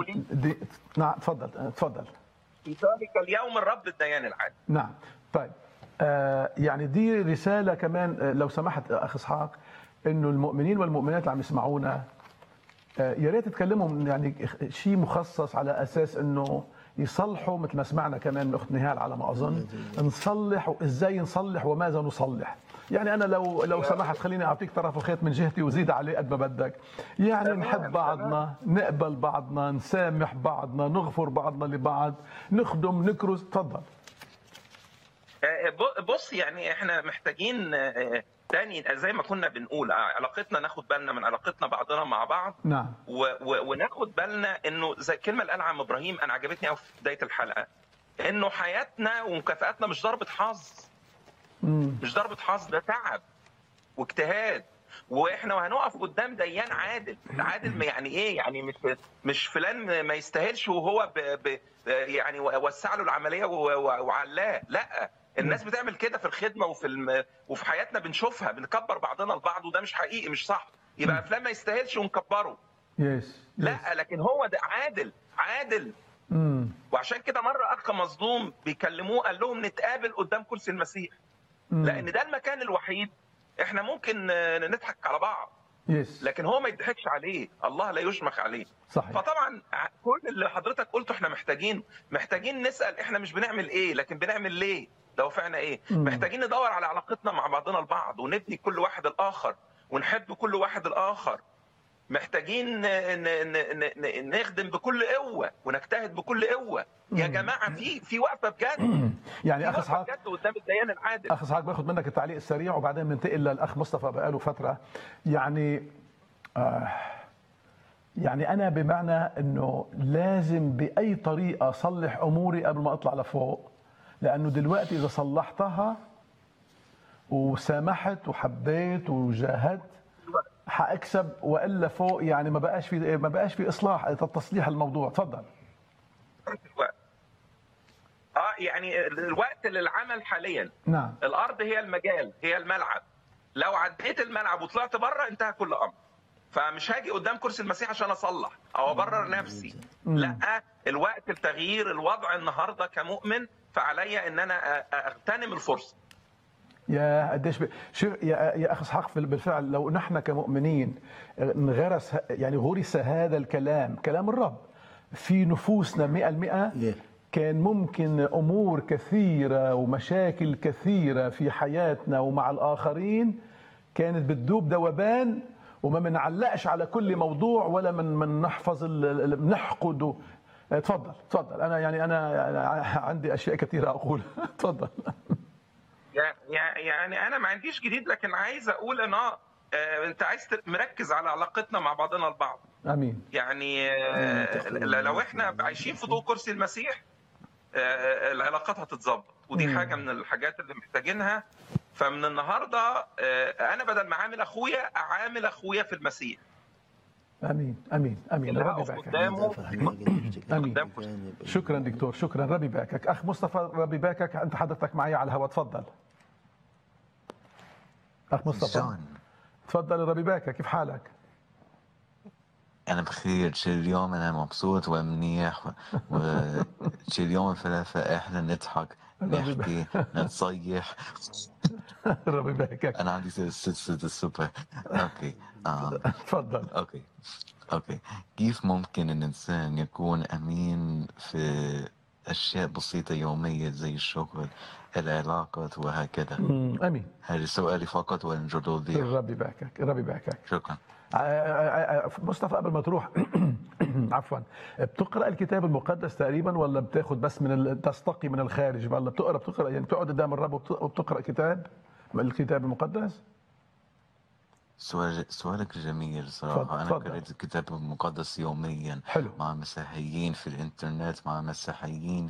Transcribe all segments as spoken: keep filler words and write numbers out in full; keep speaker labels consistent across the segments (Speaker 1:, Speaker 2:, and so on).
Speaker 1: لي؟
Speaker 2: دي... نعم تفضل تفضل.
Speaker 1: في ذلك اليوم الرب الديان العادل.
Speaker 2: نعم طيب آه يعني دي رسالة كمان آه لو سمحت أخ إسحاق، إنه المؤمنين والمؤمنات اللي عم يسمعونا آه يا ريت تتكلموا يعني شيء مخصص على أساس إنه يصلحوا، مثل ما سمعنا كمان من أخت نهال على ما أظن، نصلح وإزاي نصلح وماذا نصلح. يعني أنا لو لو سمحت خليني أعطيك طرف الخيط من جهتي وزيد عليه قد ما بدك. يعني نحب بعضنا، نقبل بعضنا، نسامح بعضنا، نغفر بعضنا لبعض، نخدم، نكرز. تفضل.
Speaker 1: بص يعني احنا محتاجين تاني زي ما كنا بنقول علاقتنا، ناخد بالنا من علاقتنا بعضنا مع بعض.
Speaker 2: نعم.
Speaker 1: و و وناخد بالنا انه زي الكلمه اللي قالها عم ابراهيم، انا عجبتني قوي في بدايه الحلقه، انه حياتنا ومكافاتنا مش ضربه حظ.
Speaker 2: مم.
Speaker 1: مش ضربه حظ، ده تعب واجتهاد، واحنا وهنقف قدام ديان عادل. عادل يعني ايه؟ يعني مش مش فلان ما يستاهلش وهو ب ب يعني وسع له العمليه وعلاه، لا. الناس بتعمل كده في الخدمه وفي الم... وفي حياتنا بنشوفها، بنكبر بعضنا البعض، وده مش حقيقي، مش صح. يبقى فلان ما يستاهلش ونكبره.
Speaker 2: يس.
Speaker 1: لا، لكن هو ده عادل عادل.
Speaker 2: امم
Speaker 1: وعشان كده مره اخ مصدوم بيكلموه قال لهم نتقابل قدام كرسي المسيح، لان ده المكان الوحيد احنا ممكن نضحك على بعض.
Speaker 2: يس.
Speaker 1: لكن هو ما يضحكش عليه، الله لا يشمخ عليه.
Speaker 2: صحيح.
Speaker 1: فطبعا كل اللي حضرتك قلته احنا محتاجين محتاجين نسال احنا مش بنعمل ايه، لكن بنعمل ليه، دوافعنا ايه. مم. محتاجين ندور على علاقتنا مع بعضنا البعض، ونبني كل واحد الاخر، ونحب كل واحد الاخر. محتاجين نخدم بكل قوه ونجتهد بكل قوه. يا جماعه في في وقفه بجد.
Speaker 2: يعني اخ اسحاق
Speaker 1: بجد قدام الديان العادل.
Speaker 2: اخ اسحاق باخذ منك التعليق السريع وبعدين بننتقل للاخ مصطفى بقاله فتره. يعني آه يعني انا بمعنى انه لازم باي طريقه اصلح اموري قبل ما اطلع لفوق، لانه دلوقتي اذا صلحتها وسامحت وحبيت وجاهدت حاكسب، والا فوق يعني ما بقاش في ما بقاش في اصلاح تصليح الموضوع. تفضل.
Speaker 1: اه يعني الوقت للعمل حاليا.
Speaker 2: نعم.
Speaker 1: الارض هي المجال، هي الملعب. لو عديت الملعب وطلعت بره انتهى كل امر. فمش هاجي قدام كرسي المسيح عشان اصلح او ابرر نفسي. لا، الوقت لتغيير الوضع النهارده كمؤمن، فعليا ان انا اغتنم الفرصه.
Speaker 2: يا قديش ب... شوف يا يا اخ اسحاق، بالفعل لو نحن كمؤمنين انغرس يعني غرس هذا الكلام، كلام الرب في نفوسنا مئة بالمئة، كان ممكن امور كثيره ومشاكل كثيره في حياتنا ومع الاخرين كانت بتذوب ذوبان، وما بنعلقش على كل موضوع ولا من من نحفظ بنحقد. تفضل تفضل. انا يعني انا عندي اشياء كثيره اقولها. تفضل.
Speaker 1: يعني انا ما عنديش جديد، لكن عايز اقول ان اه انت عايز مركز على علاقتنا مع بعضنا البعض.
Speaker 2: امين.
Speaker 1: يعني آه لو احنا عايشين في ضوء كرسي المسيح آه العلاقات هتتظبط، ودي مم. حاجه من الحاجات اللي محتاجينها. فمن النهارده آه انا بدل ما اعامل اخويا اعامل اخويا في المسيح.
Speaker 2: امين امين امين. ربي يباركك. امين. شكرا دكتور، شكرا. ربي يباركك. اخ مصطفى ربي يباركك، انت حضرتك معي على الهواء. تفضل اخ مصطفى. تفضل. ربي يباركك. كيف حالك؟
Speaker 3: أنا بخير. شي اليوم أنا مبسوط ومنيح، وشي اليوم فإحنا نضحك نحكي نتصيح.
Speaker 2: ربي يباركك.
Speaker 3: أنا عندي سلسلة السوبر. أوكي
Speaker 2: تفضل.
Speaker 3: أوكي أوكي كيف ممكن الإنسان يكون أمين في أشياء بسيطة يومية زي الشغل، العلاقات وهكذا؟
Speaker 2: أمين.
Speaker 3: هذا سؤالي فقط وانجدوا لي.
Speaker 2: ربي يباركك. ربي يباركك.
Speaker 3: شكرا.
Speaker 2: مصطفى قبل ما تروح عفوا، بتقرأ الكتاب المقدس تقريبا ولا بتاخد بس من تستقي من الخارج؟ ولا بتقرأ بتقرأ يعني بتقعد قدام الرب وبتقرأ كتاب من الكتاب المقدس؟
Speaker 3: سؤال سؤالك جميل صراحة. أنا قرأت الكتاب المقدس يوميا.
Speaker 2: حلو.
Speaker 3: مع مسيحيين في الإنترنت، مع مسيحيين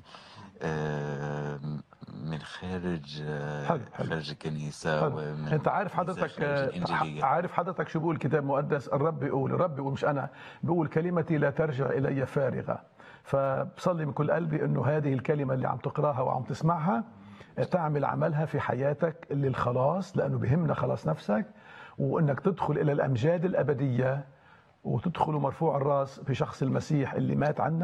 Speaker 3: من خارج
Speaker 2: حلو. حلو.
Speaker 3: خارج الكنيسة.
Speaker 2: حلو. انت عارف حضرتك عارف حضرتك شو بيقول الكتاب المقدس؟ الرب بيقول، الرب بيقول مش انا، بيقول كلمتي لا ترجع الي فارغه. فبصلي من كل قلبي انه هذه الكلمه اللي عم تقراها وعم تسمعها تعمل عملها في حياتك للخلاص، لانه بهمنا خلاص نفسك، وانك تدخل الى الامجاد الابديه وتدخلوا مرفوع الراس في شخص المسيح اللي مات عنا.